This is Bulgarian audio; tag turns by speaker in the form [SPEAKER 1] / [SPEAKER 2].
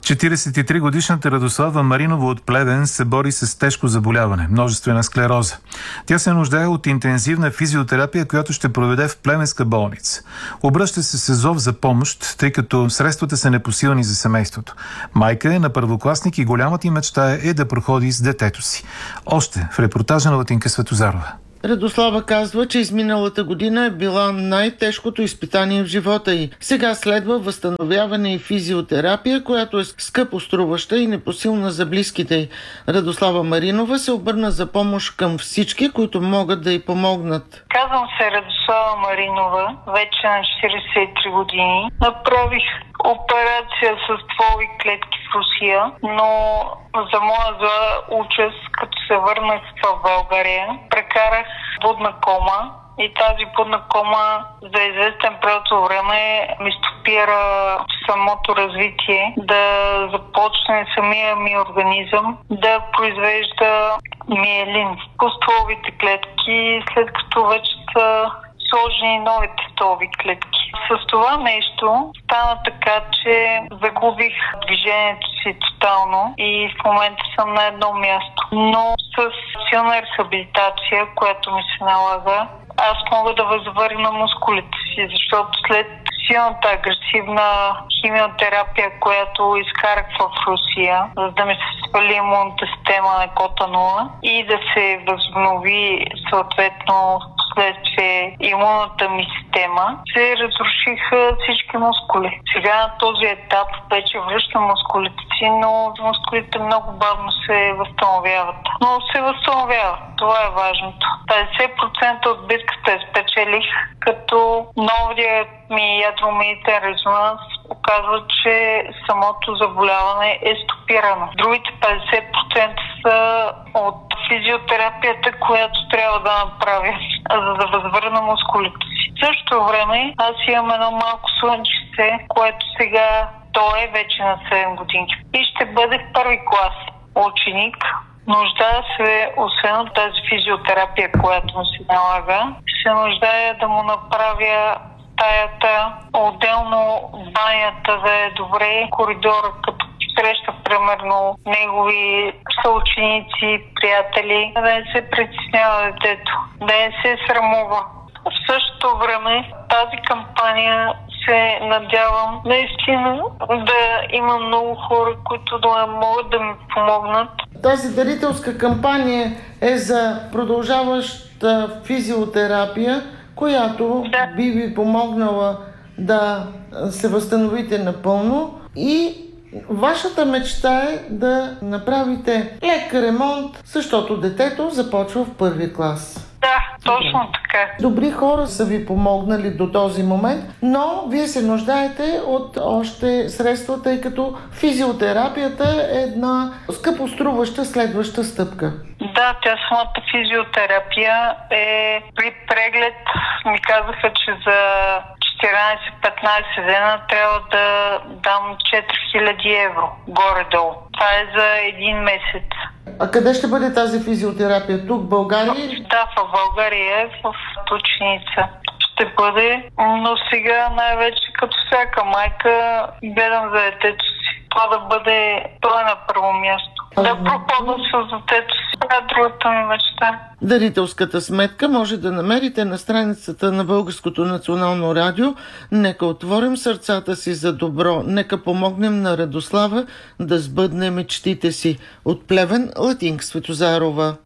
[SPEAKER 1] 43-годишната Радослава Маринова от Плевен се бори с тежко заболяване – множествена склероза. Тя се нуждае от интензивна физиотерапия, която ще проведе в плевенска болница. Обръща се с зов за помощ, тъй като средствата са непосилни за семейството. Майка е на първокласник и голямата ѝ мечта е да проходи с детето си. Още в репортажа на Латинка Светозарова.
[SPEAKER 2] Радослава казва, че изминалата година е била най-тежкото изпитание в живота й. Сега следва възстановяване и физиотерапия, която е скъпо струваща и непосилна за близките й. Радослава Маринова се обърна за помощ към всички, които могат да й помогнат.
[SPEAKER 3] Казвам се Радослава Маринова, вече на 43 години. Направих операция с стволови клетки в Русия, но за моя зла участ, като се върнах в България, прекарах будна кома и тази будна кома за известен период от време ми стопира самото развитие, да започне самия ми организъм да произвежда миелин по стволовите клетки, след като вече са сложени новите стволови клетки. С това нещо стана така, че загубих движението си тотално и в момента съм на едно място. Но с силна рехабилитация, която ми се налага, аз мога да възвърна мускулите си, защото след силната агресивна химиотерапия, която изкарах в Русия, за да ми се свали имунната система на кота 0 и да се възобнови съответно следствие имунната ми система, се разрушиха всички мускули. Сега на този етап вече връщам мускулите си, но мускулите много бавно се възстановяват. Но се възстановяват. Това е важното. 50% от битката спечелих, като новият ми ядромагнитен резонанс показва, че самото заболяване е стопирано. Другите 50% са от физиотерапията, която трябва да направя, за да възвърна мускулите си. В същото време аз имам едно малко слънчице, което сега той е вече на 7 години и ще бъде в първи клас ученик. Нуждая се, освен от тази физиотерапия, която му се налага, се нуждая да му направя стаята, отделно банята да е добре, коридора, като среща примерно негови съученици, приятели, да не се притеснява детето, да не се срамува. В същото време тази кампания се надявам наистина да има много хора, които да могат да ми помогнат.
[SPEAKER 2] Тази дарителска кампания е за продължаваща физиотерапия, която би ви помогнала да се възстановите напълно и вашата мечта е да направите лек ремонт, защото детето започва в първи клас.
[SPEAKER 3] Да, точно така.
[SPEAKER 2] Добри хора са ви помогнали до този момент, но вие се нуждаете от още средства, тъй като физиотерапията е една скъпоструваща следваща стъпка.
[SPEAKER 3] Да, тя самата физиотерапия е при преглед. Ми казаха, че за 14-15 дена трябва да дам 4000 евро горе-долу. Това е за един месец.
[SPEAKER 2] А къде ще бъде тази физиотерапия? Тук в България?
[SPEAKER 3] Да, в България, в Тученица ще бъде, но сега най-вече като всяка майка гледам за детето си. Това да бъде той на първо място. Да пропадам с детето си. Това е другата ми мечта.
[SPEAKER 2] Дарителската сметка може да намерите на страницата на Българското национално радио. Нека отворим сърцата си за добро. Нека помогнем на Радослава да сбъдне мечтите си. От Плевен, Латинка Светозарова.